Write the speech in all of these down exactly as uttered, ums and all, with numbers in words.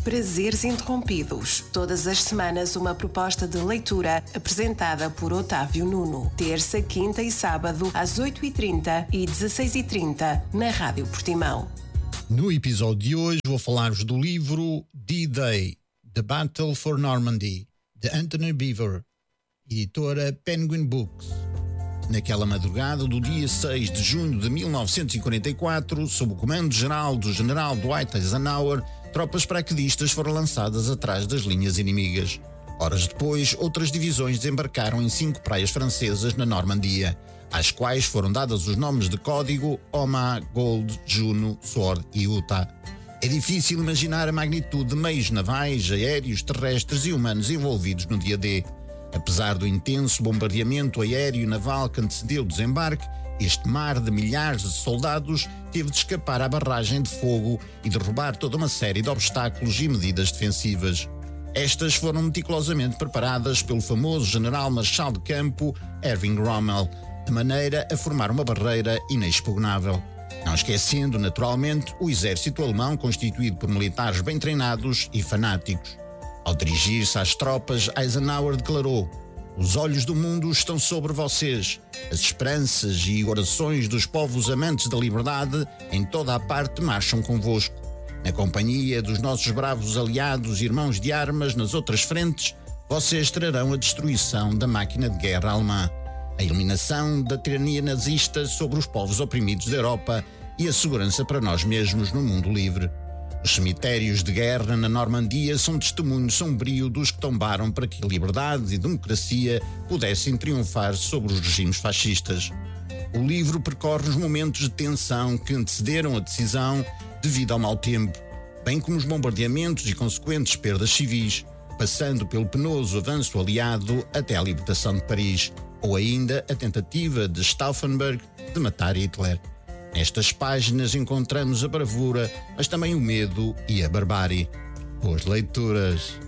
Prazeres Interrompidos. Todas as semanas uma proposta de leitura apresentada por Otávio Nuno. Terça, quinta e sábado às oito e trinta e dezasseis e trinta na Rádio Portimão. No episódio de hoje vou falar-vos do livro D-Day, The Battle for Normandy, de Anthony Beevor, editora Penguin Books. Naquela madrugada do dia seis de junho de mil novecentos e quarenta e quatro, sob o comando-geral do general Dwight Eisenhower, tropas paraquedistas foram lançadas atrás das linhas inimigas. Horas depois, outras divisões desembarcaram em cinco praias francesas na Normandia, às quais foram dados os nomes de código Omaha, Gold, Juno, Sword e Utah. É difícil imaginar a magnitude de meios navais, aéreos, terrestres e humanos envolvidos no dia D. Apesar do intenso bombardeamento aéreo e naval que antecedeu o desembarque, este mar de milhares de soldados teve de escapar à barragem de fogo e derrubar toda uma série de obstáculos e medidas defensivas. Estas foram meticulosamente preparadas pelo famoso general marechal de campo Erwin Rommel, de maneira a formar uma barreira inexpugnável. Não esquecendo, naturalmente, o exército alemão constituído por militares bem treinados e fanáticos. Ao dirigir-se às tropas, Eisenhower declarou: "Os olhos do mundo estão sobre vocês. As esperanças e orações dos povos amantes da liberdade em toda a parte marcham convosco. Na companhia dos nossos bravos aliados e irmãos de armas nas outras frentes, vocês trarão a destruição da máquina de guerra alemã, a eliminação da tirania nazista sobre os povos oprimidos da Europa e a segurança para nós mesmos no mundo livre. Os cemitérios de guerra na Normandia são testemunho sombrio dos que tombaram para que a liberdade e a democracia pudessem triunfar sobre os regimes fascistas." O livro percorre os momentos de tensão que antecederam a decisão devido ao mau tempo, bem como os bombardeamentos e consequentes perdas civis, passando pelo penoso avanço aliado até à libertação de Paris, ou ainda a tentativa de Stauffenberg de matar Hitler. Nestas páginas encontramos a bravura, mas também o medo e a barbárie. Boas leituras!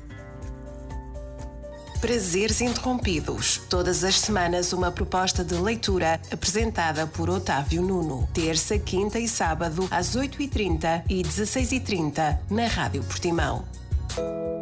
Prazeres Interrompidos. Todas as semanas uma proposta de leitura apresentada por Otávio Nuno. Terça, quinta e sábado às oito e trinta e dezasseis e trinta na Rádio Portimão.